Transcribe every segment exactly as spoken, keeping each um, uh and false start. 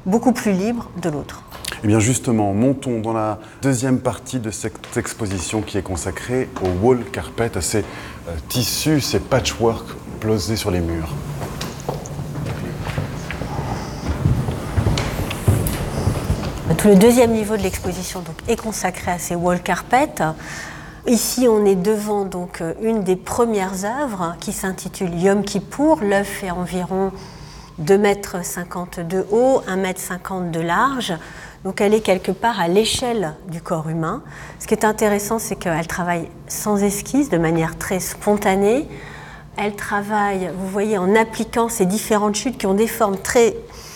beaucoup plus libre de l'autre. Eh bien justement, montons dans la deuxième partie de cette exposition qui est consacrée au wall carpet, à ces euh, tissus, ces patchwork posés sur les murs. Tout le deuxième niveau de l'exposition donc, est consacré à ces wall carpets. Ici, on est devant donc, une des premières œuvres qui s'intitule Yom Kippour. L'œuvre fait environ deux mètres cinquante de haut, un mètre cinquante de large. Donc elle est quelque part à l'échelle du corps humain. Ce qui est intéressant, c'est qu'elle travaille sans esquisse, de manière très spontanée. Elle travaille, vous voyez, en appliquant ces différentes chutes qui ont des formes très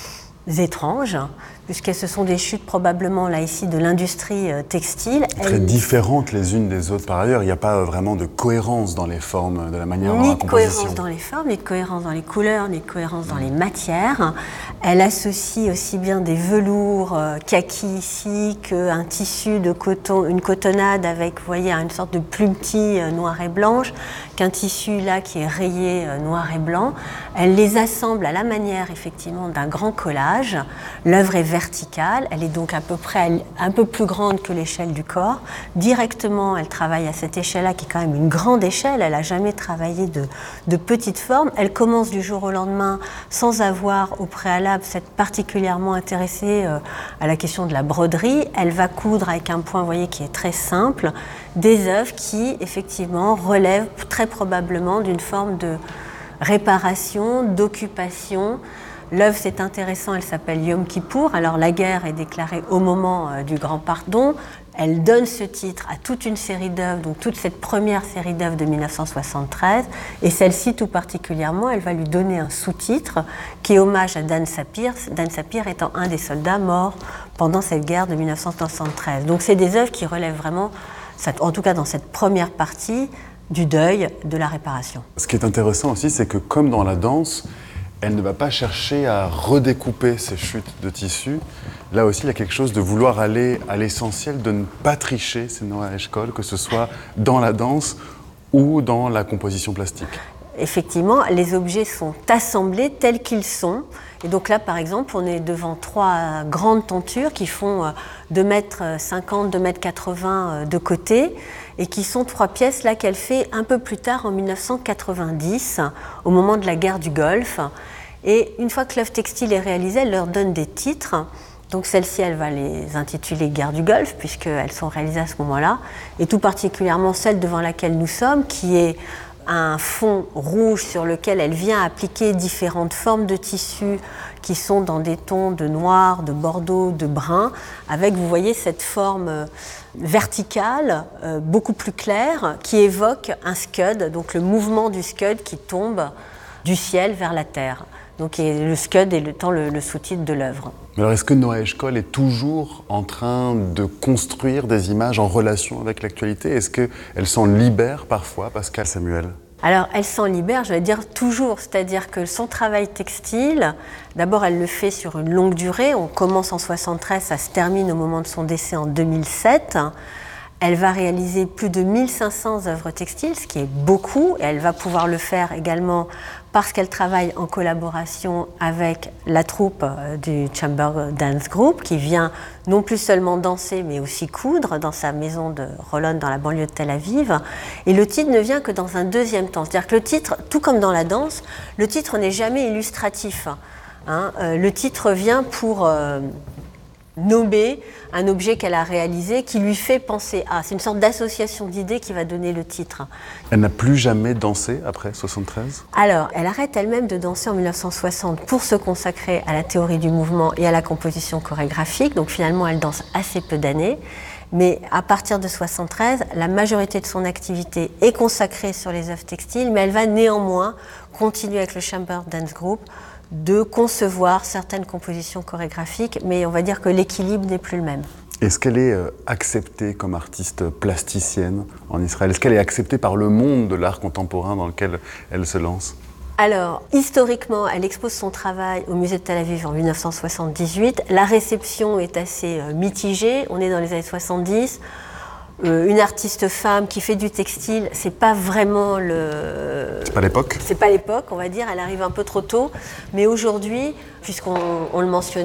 étranges, puisque ce sont des chutes probablement là ici de l'industrie textile. Très Elle... différentes les unes des autres par ailleurs, il n'y a pas vraiment de cohérence dans les formes, de la manière dont la composition. Ni de cohérence dans les formes, ni de cohérence dans les couleurs, ni de cohérence dans les matières. Elle associe aussi bien des velours euh, kaki ici qu'un tissu de coton, une cotonnade avec, vous voyez, une sorte de plumetis euh, noir et blanche, qu'un tissu là qui est rayé euh, noir et blanc. Elle les assemble à la manière effectivement d'un grand collage. L'œuvre est verticale, elle est donc à peu près un peu plus grande que l'échelle du corps. Directement, elle travaille à cette échelle-là, qui est quand même une grande échelle. Elle n'a jamais travaillé de, de petite forme. Elle commence du jour au lendemain sans avoir au préalable s'être particulièrement intéressée euh, à la question de la broderie. Elle va coudre avec un point, vous voyez, qui est très simple, des œuvres qui, effectivement, relèvent très probablement d'une forme de réparation, d'occupation. L'œuvre, c'est intéressant, elle s'appelle Yom Kippour. Alors la guerre est déclarée au moment euh, du Grand Pardon. Elle donne ce titre à toute une série d'œuvres, donc toute cette première série d'œuvres de mille neuf cent soixante-treize. Et celle-ci, tout particulièrement, elle va lui donner un sous-titre qui est hommage à Dan Sapir, Dan Sapir étant un des soldats morts pendant cette guerre de mille neuf cent soixante-treize. Donc c'est des œuvres qui relèvent vraiment, en tout cas dans cette première partie, du deuil, de la réparation. Ce qui est intéressant aussi, c'est que comme dans la danse, elle ne va pas chercher à redécouper ces chutes de tissu. Là aussi, il y a quelque chose de vouloir aller à l'essentiel, de ne pas tricher, c'est Noa Eshkol, que ce soit dans la danse ou dans la composition plastique. Effectivement, les objets sont assemblés tels qu'ils sont. Et donc là, par exemple, on est devant trois grandes tentures qui font deux mètres cinquante, deux mètres quatre-vingts de côté et qui sont trois pièces là qu'elle fait un peu plus tard en mille neuf cent quatre-vingt-dix, au moment de la guerre du Golfe. Et une fois que l'œuvre textile est réalisée, elle leur donne des titres. Donc celle-ci, elle va les intituler Guerre du Golfe, puisqu'elles sont réalisées à ce moment-là. Et tout particulièrement celle devant laquelle nous sommes, qui est un fond rouge sur lequel elle vient appliquer différentes formes de tissus qui sont dans des tons de noir, de bordeaux, de brun, avec, vous voyez, cette forme verticale, euh, beaucoup plus claire, qui évoque un scud, donc le mouvement du scud qui tombe du ciel vers la terre. Donc le scud est étant le, le sous-titre de l'œuvre. Mais alors est-ce que Noa Eshkol est toujours en train de construire des images en relation avec l'actualité? Est-ce qu'elle s'en libère parfois, Pascale Samuel? Alors, elle s'en libère, je vais dire toujours, c'est-à-dire que son travail textile, d'abord, elle le fait sur une longue durée. On commence en soixante-treize, ça se termine au moment de son décès en deux mille sept. Elle va réaliser plus de mille cinq cents œuvres textiles, ce qui est beaucoup, et elle va pouvoir le faire également parce qu'elle travaille en collaboration avec la troupe du Chamber Dance Group, qui vient non plus seulement danser, mais aussi coudre dans sa maison de Holon, dans la banlieue de Tel Aviv. Et le titre ne vient que dans un deuxième temps. C'est-à-dire que le titre, tout comme dans la danse, le titre n'est jamais illustratif. Hein. Euh, le titre vient pour euh, nommer un objet qu'elle a réalisé qui lui fait penser à. C'est une sorte d'association d'idées qui va donner le titre. Elle n'a plus jamais dansé après soixante-treize? Alors, elle arrête elle-même de danser en mille neuf cent soixante pour se consacrer à la théorie du mouvement et à la composition chorégraphique. Donc finalement, elle danse assez peu d'années. Mais à partir de soixante-treize, la majorité de son activité est consacrée sur les œuvres textiles, mais elle va néanmoins continuer avec le Chamber Dance Group de concevoir certaines compositions chorégraphiques, mais on va dire que l'équilibre n'est plus le même. Est-ce qu'elle est acceptée comme artiste plasticienne en Israël? Est-ce qu'elle est acceptée par le monde de l'art contemporain dans lequel elle se lance? Alors, historiquement, elle expose son travail au musée de Tel Aviv en mille neuf cent soixante-dix-huit. La réception est assez mitigée, on est dans les années soixante-dix. Euh, une artiste femme qui fait du textile, c'est pas vraiment le... C'est pas l'époque? C'est pas l'époque, on va dire, elle arrive un peu trop tôt. Mais aujourd'hui, puisqu'on on le mentionne,